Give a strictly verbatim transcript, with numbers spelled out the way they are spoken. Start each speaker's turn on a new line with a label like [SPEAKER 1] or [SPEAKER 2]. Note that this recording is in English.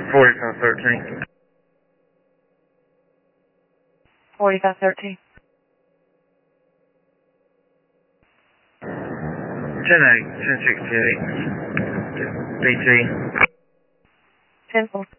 [SPEAKER 1] forty-five thirteen.
[SPEAKER 2] forty-five thirteen.
[SPEAKER 1] ten eight, ten sixty-eight. B T.
[SPEAKER 2] ten four.